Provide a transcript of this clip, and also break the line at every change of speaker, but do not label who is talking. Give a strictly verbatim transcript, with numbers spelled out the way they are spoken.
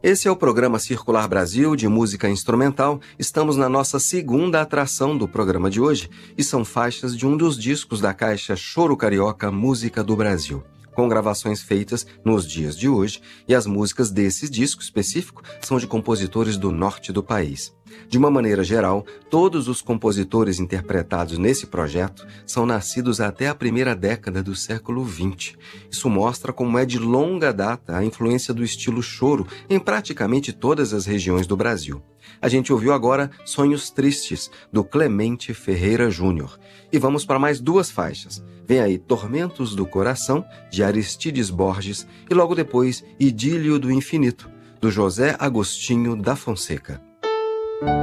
Esse é o programa Circular Brasil de música instrumental. Estamos na nossa segunda atração do programa de hoje e são faixas de um dos discos da caixa Choro Carioca Música do Brasil, com gravações feitas nos dias de hoje, e as músicas desse disco específico são de compositores do norte do país. De uma maneira geral, todos os compositores interpretados nesse projeto são nascidos até a primeira década do século vinte. Isso mostra como é de longa data a influência do estilo choro em praticamente todas as regiões do Brasil. A gente ouviu agora Sonhos Tristes, do Clemente Ferreira Júnior. E vamos para mais duas faixas. Vem aí Tormentos do Coração, de Aristides Borges, e logo depois Idílio do Infinito, do José Agostinho da Fonseca.